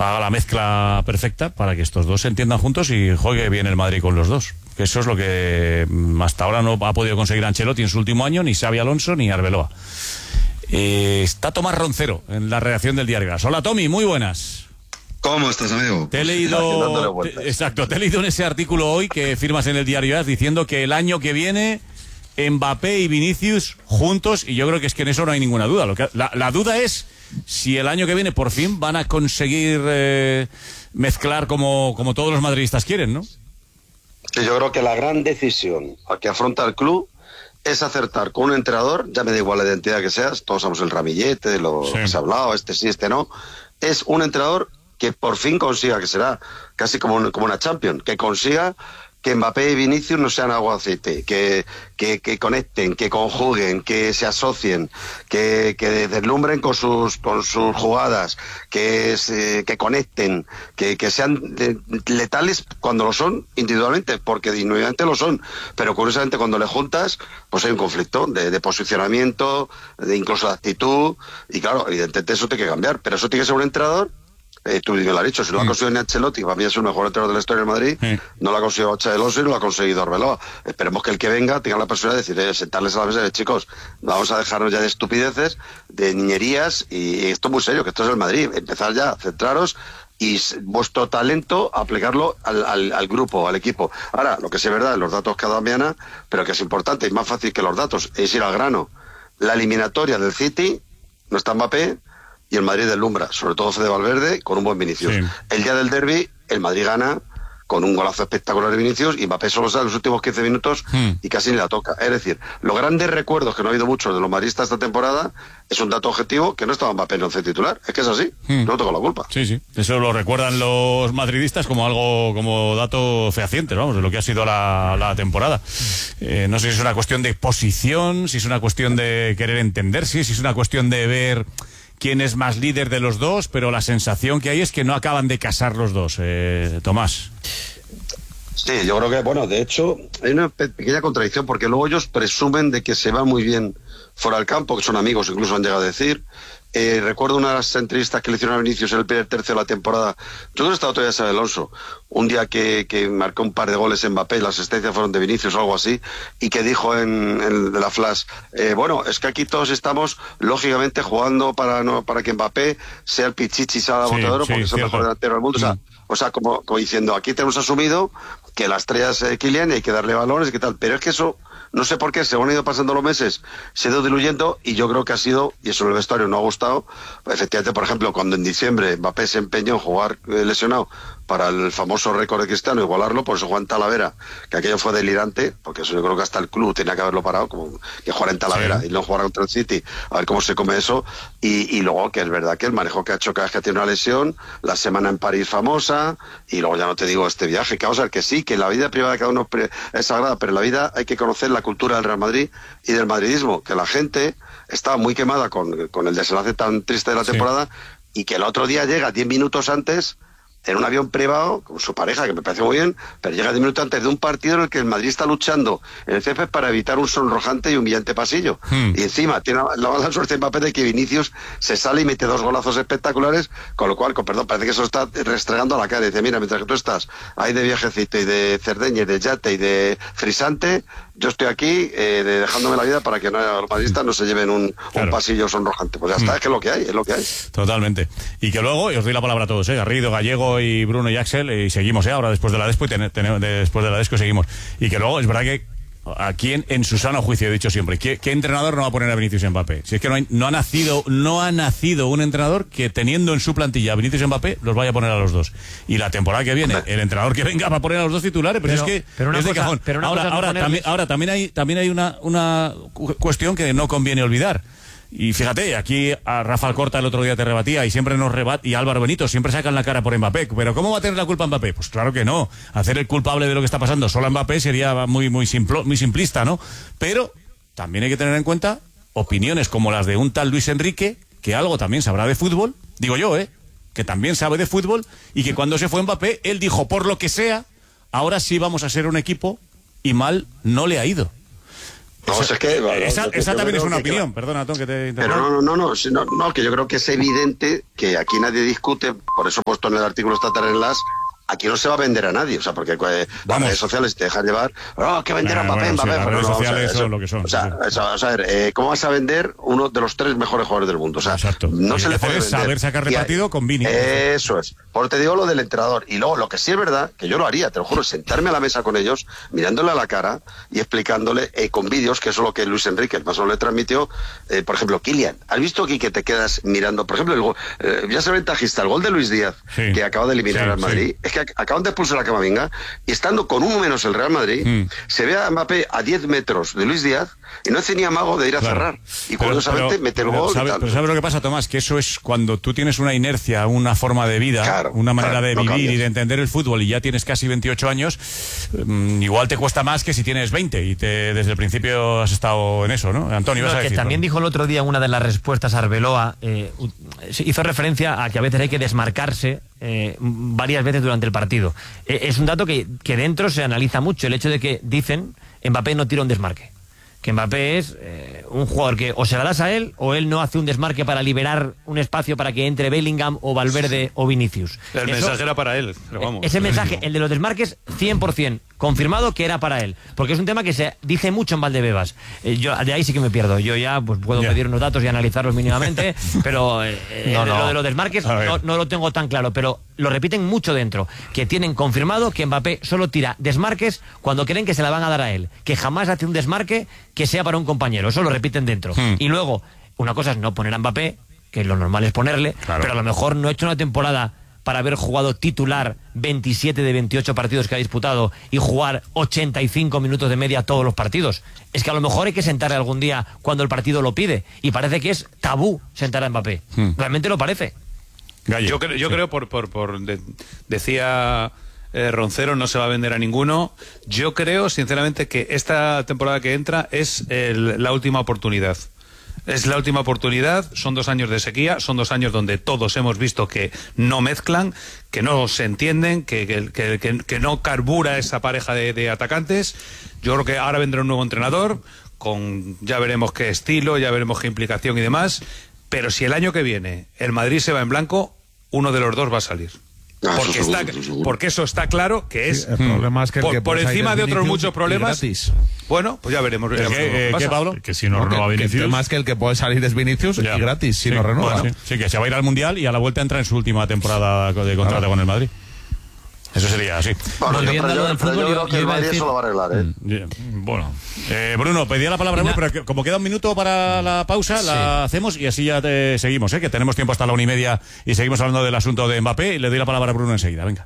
haga la mezcla perfecta para que estos dos se entiendan juntos y juegue bien el Madrid con los dos. Que eso es lo que hasta ahora no ha podido conseguir Ancelotti en su último año, ni Xabi Alonso ni Arbeloa. Está Tomás Roncero en la redacción del Diario AS. Hola Tommy, muy buenas. ¿Cómo estás, amigo? Te he leído en ese artículo hoy que firmas en el Diario AS diciendo que el año que viene Mbappé y Vinicius juntos, y yo creo que es que en eso no hay ninguna duda. La duda es si el año que viene por fin van a conseguir mezclar como todos los madridistas quieren, ¿no? Sí, yo creo que la gran decisión a que afronta el club es acertar con un entrenador, ya me da igual la identidad que seas, todos somos el ramillete, que se ha hablado, este sí, este no, es un entrenador que por fin consiga, que será casi como una Champions, que consiga que Mbappé y Vinicius no sean agua aceite, que conecten, que conjuguen, que se asocien, que deslumbren con sus jugadas, que conecten, que sean letales cuando lo son individualmente, porque individualmente lo son, pero curiosamente cuando le juntas, pues hay un conflicto de posicionamiento, de incluso de actitud, y claro, evidentemente eso tiene que cambiar, pero eso tiene que ser un entrenador. Tú me lo has dicho, si no lo ha conseguido ni Ancelotti, para mí es el mejor entrenador de la historia del Madrid, no lo ha conseguido Xabi Alonso y no lo ha conseguido Arbeloa. Esperemos que el que venga tenga la posibilidad de decir, sentarles a la mesa de chicos, vamos a dejarnos ya de estupideces, de niñerías, y esto es muy serio, que esto es el Madrid, empezar ya, centraros y vuestro talento aplicarlo al grupo, al equipo. Ahora, lo que sí es verdad, los datos cada mañana, pero que es importante y más fácil que los datos, es ir al grano. La eliminatoria del City no está Mbappé, y el Madrid deslumbra, sobre todo Fede Valverde, con un buen Vinicius. Sí. El día del derbi, el Madrid gana con un golazo espectacular de Vinicius y Mbappé solo sale los últimos 15 minutos y casi ni la toca. Es decir, los grandes recuerdos, que no ha habido muchos de los madridistas esta temporada, es un dato objetivo que no estaba Mbappé en el once titular. Es que es así, no tengo la culpa. Sí, sí, eso lo recuerdan los madridistas como algo, como dato fehaciente, vamos, de lo que ha sido la temporada. No sé si es una cuestión de posición, si es una cuestión de querer entenderse, si es una cuestión de ver quién es más líder de los dos, pero la sensación que hay es que no acaban de casar los dos, Tomás. Sí, yo creo que, bueno, de hecho, hay una pequeña contradicción, porque luego ellos presumen de que se va muy bien fuera del campo, que son amigos, incluso han llegado a decir. Recuerdo una de las entrevistas que le hicieron a Vinicius en el primer tercio de la temporada. Yo creo que estaba todavía Xabi Alonso, un día que marcó un par de goles en Mbappé, las asistencias fueron de Vinicius o algo así, y que dijo de la Flash, bueno, es que aquí todos estamos lógicamente jugando para que Mbappé sea el pichichi, sea el botadero, porque es el mejor delantero del mundo. O sea, como diciendo, aquí tenemos asumido que la estrella es Kylian y hay que darle balones y qué tal, pero es que eso, no sé por qué, según han ido pasando los meses, se ha ido diluyendo, y yo creo que ha sido, y eso en el vestuario no ha gustado, efectivamente, por ejemplo, cuando en diciembre Mbappé se empeñó en jugar lesionado para el famoso récord de Cristiano, igualarlo, por eso Juan Talavera, que aquello fue delirante, porque eso yo creo que hasta el club tenía que haberlo parado, como que jugar en Talavera y no jugar contra el City, a ver cómo se come eso, y luego que es verdad que el manejo que ha hecho cada vez que tiene una lesión, la semana en París famosa, y luego ya no te digo este viaje, que vamos a ver que sí, que la vida privada de cada uno es sagrada, pero en la vida hay que conocer la cultura del Real Madrid y del madridismo, que la gente estaba muy quemada con el desenlace tan triste de la temporada, y que el otro día llega 10 minutos antes en un avión privado con su pareja, que me parece muy bien, pero llega 10 minutos antes de un partido en el que el Madrid está luchando en el césped para evitar un sonrojante y humillante pasillo. Y encima tiene la mala suerte Mbappé de que Vinicius se sale y mete 2 golazos espectaculares, con lo cual, perdón, parece que eso está restregando a la cara. Y dice, mira, mientras que tú estás ahí de viajecito y de Cerdeña y de yate y de frisante, yo estoy aquí dejándome la vida para que los madridistas no se lleven un pasillo sonrojante. Pues ya está, es que es lo que hay. Totalmente. Y que luego, y os doy la palabra a todos, Garrido, Gallego y Bruno y Axel, y seguimos, ahora después de la Despo, después de la Desco seguimos. Y que luego, es verdad que aquí en su sano juicio he dicho siempre, ¿qué entrenador no va a poner a Vinicius Mbappé? Si es que no ha nacido un entrenador que, teniendo en su plantilla a Vinicius Mbappé, los vaya a poner a los dos. Y la temporada que viene, el entrenador que venga va a poner a los dos titulares, pero es que es de cajón. Ahora también hay una cuestión que no conviene olvidar. Y fíjate, aquí a Rafa Alcorta el otro día te rebatía y siempre nos rebate, y Álvaro Benito siempre sacan la cara por Mbappé. Pero ¿cómo va a tener la culpa Mbappé? Pues claro que no. Hacer el culpable de lo que está pasando solo a Mbappé sería muy simplista, ¿no? Pero también hay que tener en cuenta opiniones como las de un tal Luis Enrique, que algo también sabrá de fútbol, digo yo, que también sabe de fútbol, y que cuando se fue Mbappé, él dijo, por lo que sea, ahora sí vamos a ser un equipo, y mal no le ha ido. No, es que... Esa también es una opinión, perdona, Tom, que te interrumpa. Pero no, que yo creo que es evidente que aquí nadie discute, por eso he puesto en el artículo esta tarde en las... Aquí no se va a vender a nadie, o sea, porque las redes sociales te dejan llevar, que vender a Mbappé, Mbappé. Las redes sociales son lo que son. O sea, a ver, ¿cómo vas a vender uno de los 3 mejores jugadores del mundo? O sea, exacto. No se le puede vender. Saber sacar repartido con Vini. Eso es. Por te digo lo del entrenador. Y luego, lo que sí es verdad, que yo lo haría, te lo juro, sentarme a la mesa con ellos, mirándole a la cara y explicándole con vídeos, que eso es lo que Luis Enrique, el paso le transmitió, por ejemplo, Kylian. ¿Has visto aquí que te quedas mirando? Por ejemplo, el gol, ya se ventajista, el gol de Luis Díaz, que acaba de eliminar al Madrid, es que acaban de expulsar a Camavinga y estando con 1 menos el Real Madrid, se ve a Mbappé a 10 metros de Luis Díaz y no hace ni amago de ir a cerrar. Y curiosamente mete el gol. Pero ¿sabes lo que pasa, Tomás? Que eso es cuando tú tienes una inercia, una forma de vida, una manera de vivir y de entender el fútbol y ya tienes casi 28 años, igual te cuesta más que si tienes 20 y desde el principio has estado en eso, ¿no? Antonio, vas a decir. Que también dijo el otro día una de las respuestas a Arbeloa, hizo referencia a que a veces hay que desmarcarse varias veces durante el partido. Es un dato que dentro se analiza mucho, el hecho de que dicen Mbappé no tira un desmarque. Que Mbappé es un jugador que o se la das a él o él no hace un desmarque para liberar un espacio para que entre Bellingham o Valverde o Vinicius. El mensaje era para él, pero vamos. Ese mensaje, el de los desmarques, 100% confirmado que era para él, porque es un tema que se dice mucho en Valdebebas. Yo de ahí sí que me pierdo. Yo ya pues puedo pedir unos datos y analizarlos mínimamente, pero lo de los desmarques no lo tengo tan claro, pero lo repiten mucho dentro, que tienen confirmado que Mbappé solo tira desmarques cuando creen que se la van a dar a él, que jamás hace un desmarque que sea para un compañero. Eso lo repiten dentro. Y luego, una cosa es no poner a Mbappé, que lo normal es ponerle, pero a lo mejor no ha hecho una temporada para haber jugado titular 27 de 28 partidos que ha disputado y jugar 85 minutos de media todos los partidos. Es que a lo mejor hay que sentarle algún día cuando el partido lo pide, y parece que es tabú sentar a Mbappé. Realmente lo parece. Yo creo decía Roncero, no se va a vender a ninguno. Yo creo, sinceramente, que esta temporada que entra es la última oportunidad. Es la última oportunidad, son 2 años de sequía, son 2 años donde todos hemos visto que no mezclan, que no se entienden, que no carbura esa pareja de atacantes. Yo creo que ahora vendrá un nuevo entrenador, ya veremos qué estilo, ya veremos qué implicación y demás, pero si el año que viene el Madrid se va en blanco, uno de los dos va a salir. Porque eso está claro que es el problema es que por encima de otros muchos problemas. Bueno, pues ya veremos. ¿Qué, Pablo? Que si no renueva Vinicius. Más que el que puede salir es Vinicius y gratis si no renueva. Bueno, sí, que se va a ir al Mundial y a la vuelta entra en su última temporada de contrato con el Madrid. Eso sería así. Bueno, yo creo que el Madrid eso lo va a arreglar, Bueno, Bruno, pedía la palabra, pero como queda un minuto para la pausa, la hacemos y así ya seguimos, que tenemos tiempo hasta la 1:30 y seguimos hablando del asunto de Mbappé. Y le doy la palabra a Bruno enseguida, venga.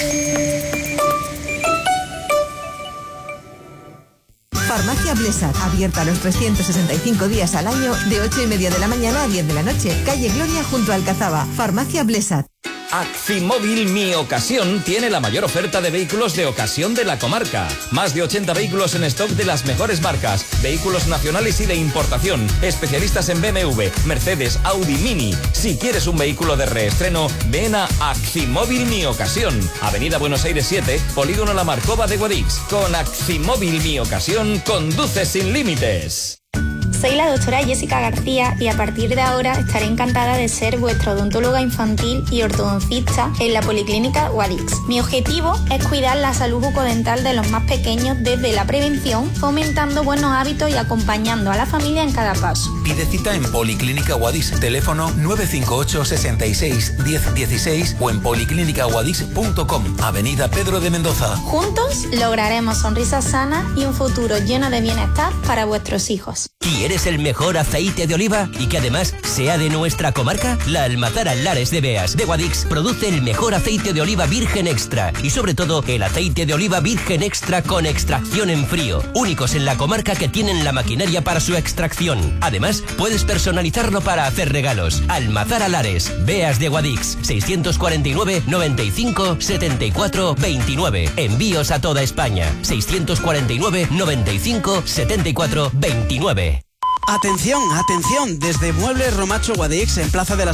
Farmacia Blesat, abierta los 365 días al año, de 8:30 de la mañana a 10 de la noche. Calle Gloria junto a Alcazaba. Farmacia Blesat. Actimóvil Mi Ocasión tiene la mayor oferta de vehículos de ocasión de la comarca. Más de 80 vehículos en stock de las mejores marcas, vehículos nacionales y de importación, especialistas en BMW, Mercedes, Audi, Mini. Si quieres un vehículo de reestreno, ven a Actimóvil Mi Ocasión, Avenida Buenos Aires 7, Polígono La Marcova de Guadix. Con Actimóvil Mi Ocasión, conduce sin límites. Soy la doctora Jessica García y a partir de ahora estaré encantada de ser vuestra odontóloga infantil y ortodoncista en la Policlínica Guadix. Mi objetivo es cuidar la salud bucodental de los más pequeños desde la prevención, fomentando buenos hábitos y acompañando a la familia en cada paso. Pide cita en Policlínica Guadix, teléfono 958 66 10 16 o en policlinicaguadix.com, Avenida Pedro de Mendoza. Juntos lograremos sonrisas sanas y un futuro lleno de bienestar para vuestros hijos. ¿Quieres el mejor aceite de oliva y que además sea de nuestra comarca? La Almazara Lares de Beas de Guadix produce el mejor aceite de oliva virgen extra y sobre todo el aceite de oliva virgen extra con extracción en frío, únicos en la comarca que tienen la maquinaria para su extracción. Además, puedes personalizarlo para hacer regalos. Almazara Lares, Beas de Guadix, 649 95 74 29. Envíos a toda España, 649 95 74 29. Atención, atención, desde Muebles Romacho Guadix en Plaza de la